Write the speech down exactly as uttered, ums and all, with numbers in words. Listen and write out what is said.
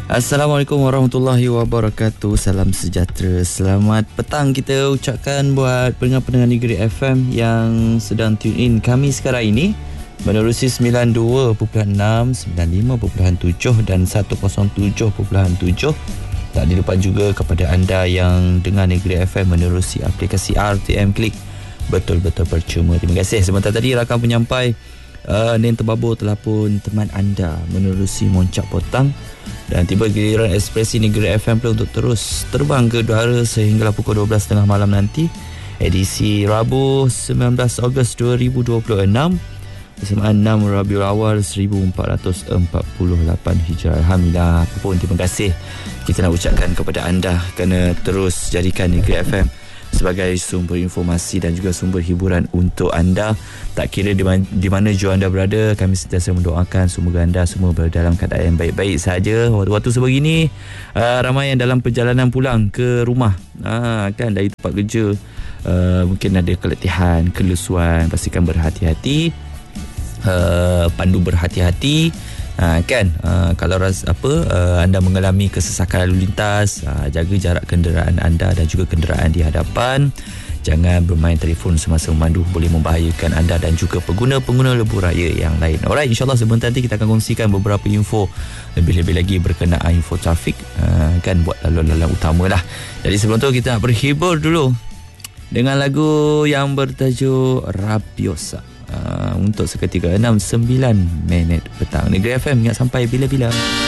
Assalamualaikum warahmatullahi wabarakatuh. Salam sejahtera. Selamat petang kita ucapkan buat pendengar-pendengar Negeri F M yang sedang tune in kami sekarang ini menerusi sembilan puluh dua perpuluhan enam, sembilan puluh lima perpuluhan tujuh dan seratus tujuh perpuluhan tujuh. Tak dilupa juga kepada anda yang dengar Negeri F M menerusi aplikasi R T M Klik. Betul-betul percuma. Terima kasih. Sebentar tadi rakan penyampai uh, Nen Terbabur telah pun teman anda menerusi Moncak Potang. Dan tiba giliran Ekspresi Negeri F M pula untuk terus terbang ke udara sehinggalah pukul dua belas tiga puluh malam nanti. Edisi Rabu sembilan belas Ogos dua ribu dua puluh enam bersamaan enam Rabiul Awal seribu empat ratus empat puluh lapan Hijrah. Alhamdulillah. Apapun terima kasih kita nak ucapkan kepada anda kerana terus jadikan Negeri F M sebagai sumber informasi dan juga sumber hiburan untuk anda. Tak kira di mana, di mana jua anda berada, kami sentiasa mendoakan semoga anda semua berada dalam keadaan yang baik-baik saja. Waktu-waktu sebegini uh, ramai yang dalam perjalanan pulang ke rumah, uh, kan dari tempat kerja, uh, mungkin ada keletihan, kelesuan. Pastikan berhati-hati, uh, pandu berhati-hati. Ha, kan uh, kalau ras, apa uh, anda mengalami kesesakan lalu lintas, uh, jaga jarak kenderaan anda dan juga kenderaan di hadapan. Jangan bermain telefon semasa memandu, boleh membahayakan anda dan juga pengguna-pengguna lebuh raya yang lain. Alright, insyaAllah sebentar nanti kita akan kongsikan beberapa info lebih-lebih lagi berkenaan info trafik, uh, kan buat laluan-laluan utama lah. Jadi sebelum tu kita nak berhibur dulu dengan lagu yang bertajuk Rabiosa. Uh, untuk seketika enam sembilan minit petang. Negeri F M ingat sampai bila-bila.